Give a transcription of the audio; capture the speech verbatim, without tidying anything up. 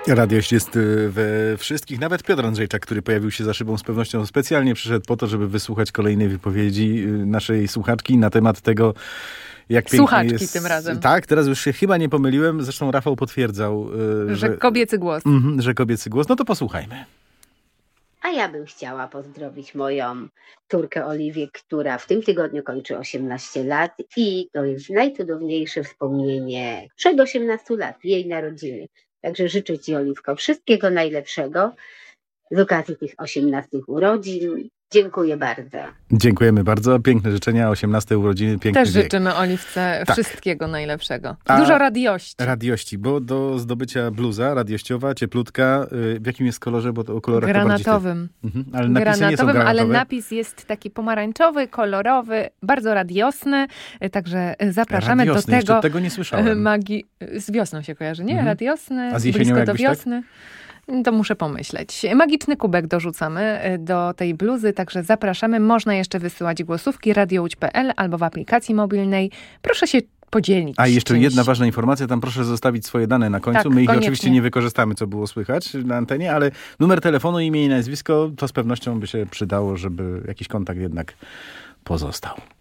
Radiość jest we wszystkich, nawet Piotr Andrzejczak, który pojawił się za szybą, z pewnością specjalnie przyszedł po to, żeby wysłuchać kolejnej wypowiedzi naszej słuchaczki na temat tego, jak pięknie Słuchaczki jest. tym razem. Tak, teraz już się chyba nie pomyliłem, zresztą Rafał potwierdzał, że, że kobiecy głos. Mm, że kobiecy głos. No to posłuchajmy. A ja bym chciała pozdrowić moją córkę Oliwię, która w tym tygodniu kończy osiemnaście lat i to jest najcudowniejsze wspomnienie przed osiemnastu lat, jej narodziny. Także życzę Ci, Oliwko, wszystkiego najlepszego z okazji tych osiemnastych urodzin. Dziękuję bardzo. Dziękujemy bardzo. Piękne życzenia, osiemnaste urodziny, piękny Też wiek. życzymy Oliwce Tak. wszystkiego najlepszego. A Dużo radiości. Radiości, bo do zdobycia bluza radiościowa, cieplutka, w jakim jest kolorze, bo to o kolorach Granatowym. To bardziej... mhm. Ale napisy Granatowym, nie są granatowe. ale napis jest taki pomarańczowy, kolorowy, bardzo radiosny. Także zapraszamy Radiosny, do jeszcze tego. tego nie słyszałem. Magii... Z wiosną się kojarzy, nie? Mhm. Radiosny, A z jesienią blisko do jakbyś tak? wiosny. To muszę pomyśleć. Magiczny kubek dorzucamy do tej bluzy, także zapraszamy. Można jeszcze wysyłać głosówki radiołódź kropka pe el albo w aplikacji mobilnej. Proszę się podzielić. A jeszcze czymś. jedna ważna informacja, tam proszę zostawić swoje dane na końcu. Tak, My ich koniecznie. oczywiście nie wykorzystamy, co było słychać na antenie, ale numer telefonu, imię i nazwisko, to z pewnością by się przydało, żeby jakiś kontakt jednak pozostał.